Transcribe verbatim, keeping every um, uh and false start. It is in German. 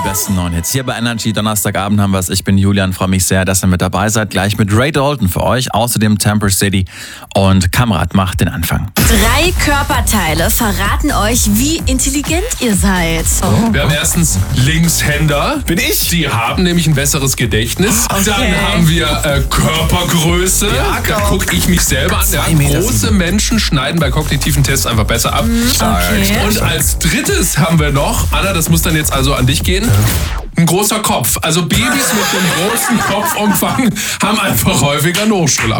besten neuen Hits. Hier bei Energy, Donnerstagabend haben wir es. Ich bin Julian, freue mich sehr, dass ihr mit dabei seid. Gleich mit Ray Dalton für euch, außerdem Temper City und Kamrat macht den Anfang. Drei Körperteile verraten euch, wie intelligent ihr seid. Oh. Wir haben erstens Linkshänder. Bin ich? Die haben nämlich ein besseres Gedächtnis. Okay. Dann haben wir äh, Körpergröße. Ja, da gucke ich mich selber an. Ja, Meter große Menschen schneiden bei kognitiven Tests einfach besser ab. Okay. Und als drittes haben wir noch, Anna, das muss dann jetzt also an dich gehen, ein großer Kopf. Also Babys mit einem großen Kopfumfang haben einfach häufiger einen Hochschulabschluss.